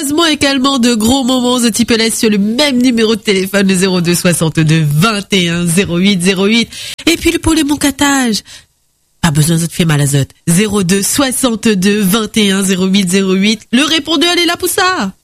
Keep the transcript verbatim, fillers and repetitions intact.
Heureusement également de gros moments, The Tipeless sur le même numéro de téléphone, le zéro deux soixante-deux vingt et un zéro huit zéro huit. Et puis pour les moncatage, pas besoin de te faire mal à zot. zéro deux soixante-deux vingt et un zéro huit zéro huit. Le répondeur, elle est là pour ça.